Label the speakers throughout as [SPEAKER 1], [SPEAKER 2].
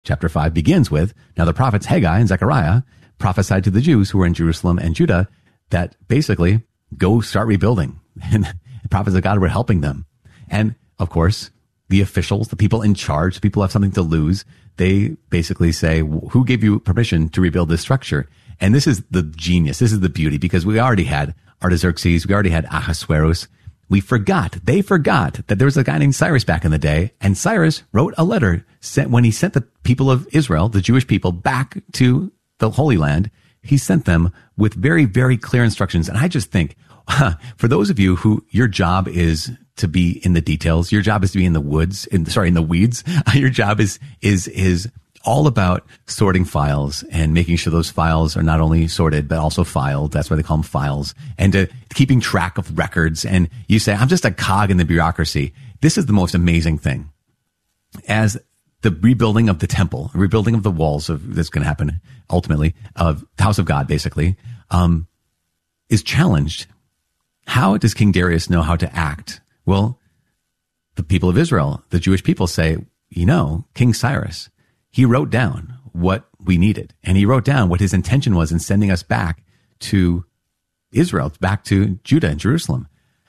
[SPEAKER 1] chapter 5 begins with, now the prophets Haggai and Zechariah prophesied to the Jews who were in Jerusalem and Judah that basically go start rebuilding. And the prophets of God were helping them. And of course, the officials, the people in charge, the people who have something to lose, they basically say, who gave you permission to rebuild this structure? And this is the genius. This is the beauty, because we already had Artaxerxes. We already had Ahasuerus. They forgot that there was a guy named Cyrus back in the day. And Cyrus wrote a letter when he sent the people of Israel, the Jewish people, back to the Holy Land. He sent them with very, very clear instructions. And I just think, for those of you who your job is to be in the details, your job is to be in the weeds. Your job is all about sorting files and making sure those files are not only sorted, but also filed. That's why they call them files, and keeping track of records. And you say, I'm just a cog in the bureaucracy. This is the most amazing thing. As the rebuilding of the temple, rebuilding of the walls that's going to happen ultimately of the house of God, basically, is challenged. How does King Darius know how to act? Well, the people of Israel, the Jewish people say, King Cyrus, he wrote down what we needed. And he wrote down what his intention was in sending us back to Israel, back to Judah and Jerusalem.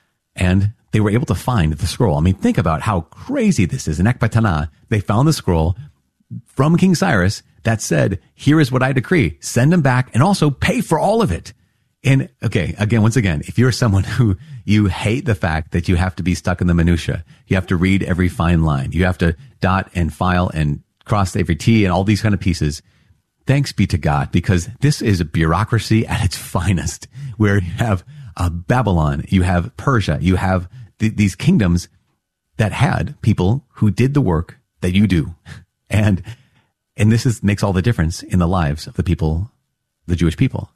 [SPEAKER 1] And they were able to find the scroll. I mean, think about how crazy this is. In Ecbatana, they found the scroll from King Cyrus that said, here is what I decree. Send them back and also pay for all of it. And okay, once again, if you're someone who you hate the fact that you have to be stuck in the minutia, you have to read every fine line, you have to dot and file and cross every T and all these kind of pieces, thanks be to God, because this is a bureaucracy at its finest, where you have Babylon, you have Persia, you have these kingdoms that had people who did the work that you do. And this makes all the difference in the lives of the people, the Jewish people.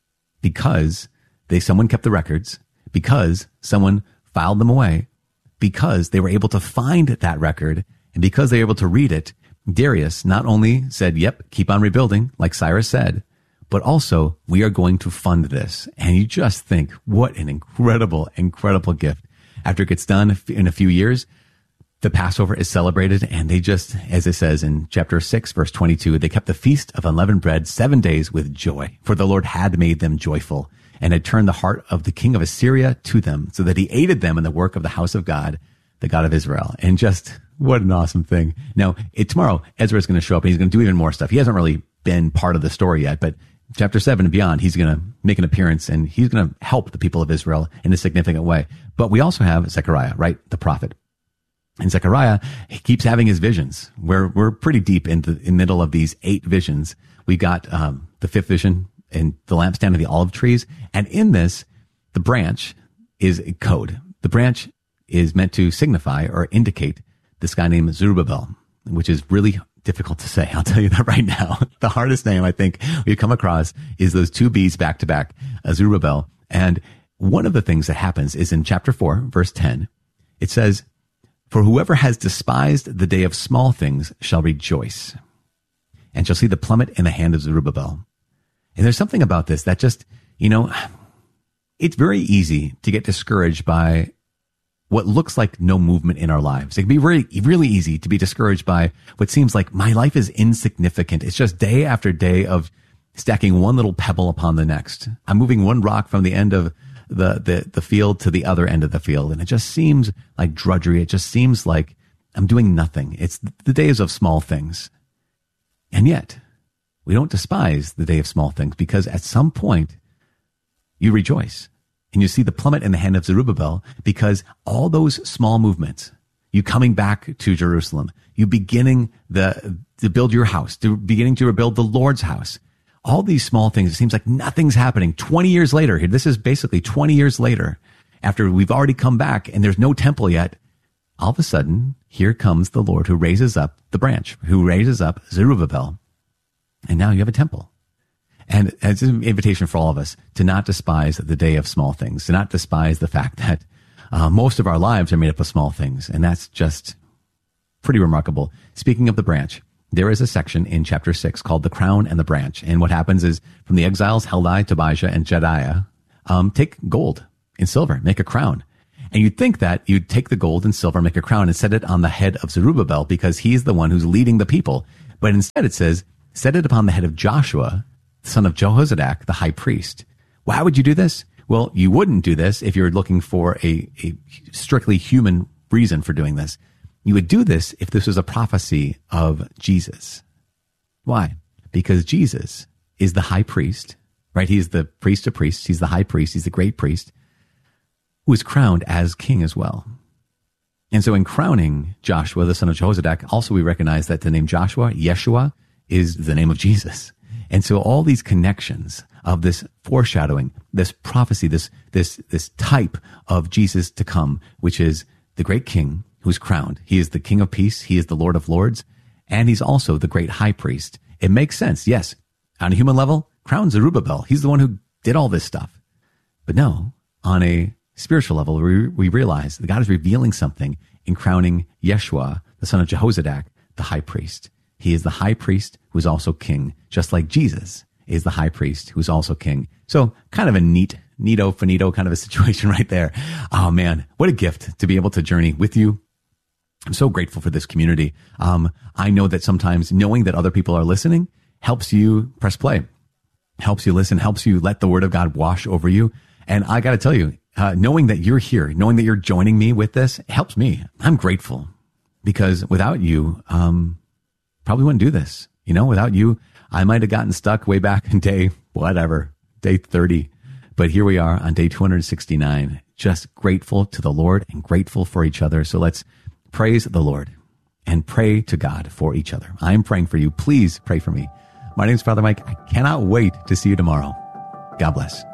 [SPEAKER 1] Because someone kept the records, because someone filed them away, because they were able to find that record, and because they were able to read it, Darius not only said, yep, keep on rebuilding, like Cyrus said, but also, we are going to fund this. And you just think, what an incredible, incredible gift. After it gets done in a few years, the Passover is celebrated, and they just, as it says in chapter 6, verse 22, they kept the feast of unleavened bread 7 days with joy, for the Lord had made them joyful, and had turned the heart of the king of Assyria to them, so that he aided them in the work of the house of God, the God of Israel. And just, what an awesome thing. Now, tomorrow, Ezra is going to show up, and he's going to do even more stuff. He hasn't really been part of the story yet, but chapter 7 and beyond, he's going to make an appearance, and he's going to help the people of Israel in a significant way. But we also have Zechariah, right? The prophet. And Zechariah, he keeps having his visions. We're pretty deep in the middle of these 8 visions. We got the 5th vision and the lampstand of the olive trees. And in this, the branch is a code. The branch is meant to signify or indicate this guy named Zerubbabel, which is really difficult to say. I'll tell you that right now. The hardest name I think we've come across is those 2 B's back to back, Zerubbabel. And one of the things that happens is in chapter 4, verse 10, it says, for whoever has despised the day of small things shall rejoice, and shall see the plummet in the hand of Zerubbabel. And there's something about this that just, it's very easy to get discouraged by what looks like no movement in our lives. It can be really, really easy to be discouraged by what seems like my life is insignificant. It's just day after day of stacking one little pebble upon the next. I'm moving one rock from the end of the field to the other end of the field. And it just seems like drudgery. It just seems like I'm doing nothing. It's the days of small things. And yet we don't despise the day of small things, because at some point you rejoice and you see the plummet in the hand of Zerubbabel, because all those small movements, you coming back to Jerusalem, you beginning to build your house, beginning to rebuild the Lord's house, all these small things, it seems like nothing's happening. 20 years later, this is basically 20 years later, after we've already come back and there's no temple yet, all of a sudden, here comes the Lord who raises up the branch, who raises up Zerubbabel. And now you have a temple. And it's an invitation for all of us to not despise the day of small things, to not despise the fact that most of our lives are made up of small things. And that's just pretty remarkable. Speaking of the branch, there is a section in chapter 6 called The Crown and the Branch. And what happens is, from the exiles, Heldai, Tobijah, and Jedaiah, take gold and silver, make a crown. And you'd think that you'd take the gold and silver, make a crown, and set it on the head of Zerubbabel, because he's the one who's leading the people. But instead it says, set it upon the head of Joshua, the son of Jehozadak, the high priest. Why would you do this? Well, you wouldn't do this if you're looking for a strictly human reason for doing this. You would do this if this was a prophecy of Jesus. Why? Because Jesus is the high priest, right? He's the priest of priests. He's the high priest. He's the great priest who is crowned as king as well. And so in crowning Joshua, the son of Jehozadak, also we recognize that the name Joshua, Yeshua, is the name of Jesus. And so all these connections of this foreshadowing, this prophecy, this type of Jesus to come, which is the great king who's crowned. He is the King of peace. He is the Lord of lords. And he's also the great high priest. It makes sense. Yes. On a human level, crown Zerubbabel. He's the one who did all this stuff. But no, on a spiritual level, we realize that God is revealing something in crowning Yeshua, the son of Jehozadak, the high priest. He is the high priest who is also king, just like Jesus is the high priest who's also king. So kind of a neato, finito kind of a situation right there. Oh man, what a gift to be able to journey with you. I'm so grateful for this community. I know that sometimes knowing that other people are listening helps you press play, helps you listen, helps you let the word of God wash over you. And I got to tell you, knowing that you're here, knowing that you're joining me with this helps me. I'm grateful because without you, probably wouldn't do this. Without you, I might have gotten stuck way back in day 30. But here we are on day 269, just grateful to the Lord and grateful for each other. So let's praise the Lord and pray to God for each other. I'm praying for you. Please pray for me. My name is Father Mike. I cannot wait to see you tomorrow. God bless.